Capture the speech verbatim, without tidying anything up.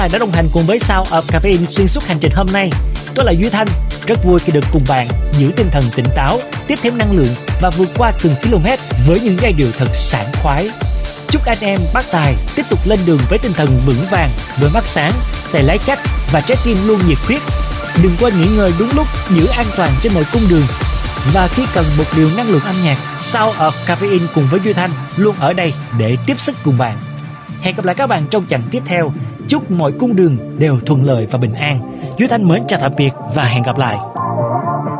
Đã đồng hành cùng với Sound of Caffeine xuyên suốt hành trình hôm nay. Tôi là Duy Thanh, rất vui khi được cùng bạn giữ tinh thần tỉnh táo, tiếp thêm năng lượng và vượt qua từng km với những giai điệu thật sảng khoái. Chúc anh em bác tài tiếp tục lên đường với tinh thần vững vàng, đôi mắt sáng, tay lái chắc và trái tim luôn nhiệt huyết. Đừng quên nghỉ ngơi đúng lúc, giữ an toàn trên mọi cung đường. Và khi cần một điều năng lượng âm nhạc, Sound of Caffeine cùng với Duy Thanh luôn ở đây để tiếp sức cùng bạn. Hẹn gặp lại các bạn trong chặng tiếp theo. Chúc mọi cung đường đều thuận lợi và bình an. Duy Thanh mến chào tạm biệt và hẹn gặp lại.